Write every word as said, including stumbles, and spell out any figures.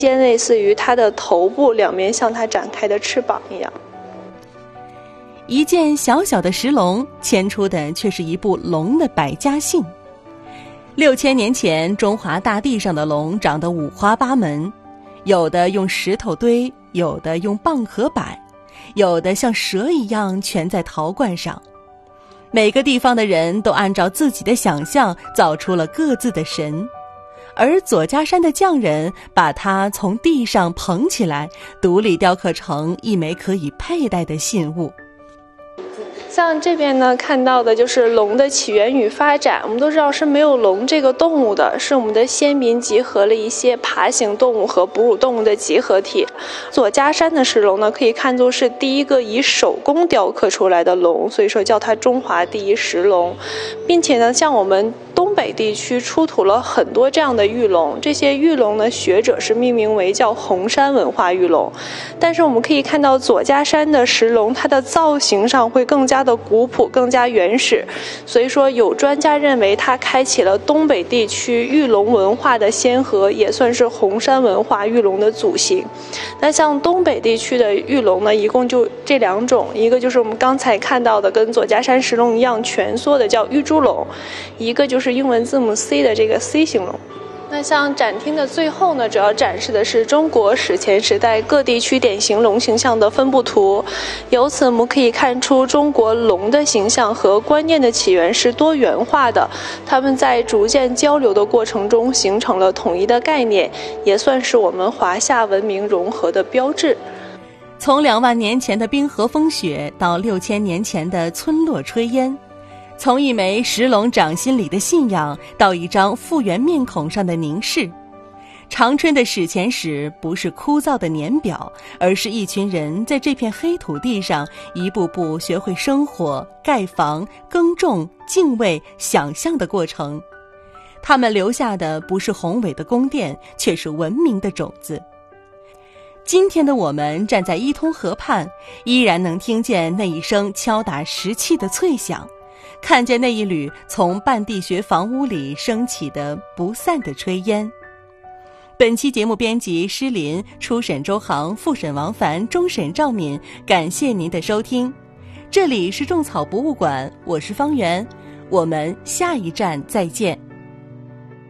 间类似于它的头部两面向它展开的翅膀一样。 一件小小的石龙牵出的却是一部龙的百家姓。六千年前，中华大地上的龙长得五花八门，有的用石头堆，有的用蚌壳摆，有的像蛇一样蜷在陶罐上。每个地方的人都按照自己的想象造出了各自的神，而左家山的匠人把它从地上捧起来，独立雕刻成一枚可以佩戴的信物。 像这边呢，看到的就是龙的起源与发展。我们都知道是没有龙这个动物的，是我们的先民集合了一些爬行动物和哺乳动物的集合体。左家山的石龙呢，可以看作是第一个以手工雕刻出来的龙，所以说叫它中华第一石龙。并且呢，像我们东北地区出土了很多这样的玉龙，这些玉龙呢，学者是命名为叫红山文化玉龙。但是我们可以看到左家山的石龙，它的造型上会更加的古朴，更加原始，所以说有专家认为它开启了东北地区玉龙文化的先河，也算是红山文化玉龙的祖先。那像东北地区的玉龙呢，一共就这两种，一个就是我们刚才看到的跟左家山石龙一样蜷缩的叫玉猪龙，一个就是英文字母 C 的这个 C 型龙。那像展厅的最后呢，主要展示的是中国史前时代各地区典型龙形象的分布图。由此我们可以看出，中国龙的形象和观念的起源是多元化的，它们在逐渐交流的过程中形成了统一的概念，也算是我们华夏文明融合的标志。 从两万年前的冰河风雪到六千年前的村落炊烟，从一枚石龙掌心里的信仰到一张复原面孔上的凝视，长春的史前史不是枯燥的年表，而是一群人在这片黑土地上一步步学会生活、盖房、耕种、敬畏、想象的过程。他们留下的不是宏伟的宫殿，却是文明的种子。今天的我们站在伊通河畔，依然能听见那一声敲打石器的脆响，看见那一缕从半地穴房屋里升起的不散的炊烟。本期节目编辑施林，初审周航，复审王凡，终审赵敏，感谢您的收听。这里是种草博物馆，我是方圆，我们下一站再见。